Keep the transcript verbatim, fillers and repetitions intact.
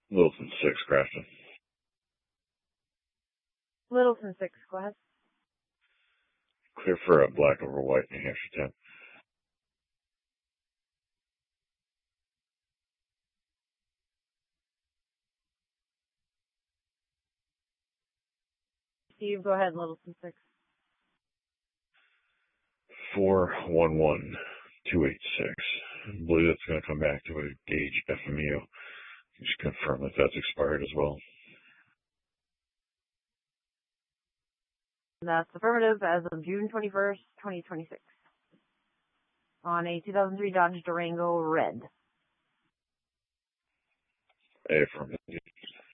Littleton six, Grafton. Littleton six, go ahead. Clear for a black over white, New Hampshire ten. Steve, go ahead, Littleton six. four one one two eight six. I believe that's going to come back to a gauge F M U. Just confirm that that's expired as well. That's affirmative as of June twenty-first, twenty twenty-six. On a two thousand three Dodge Durango red. Affirmative.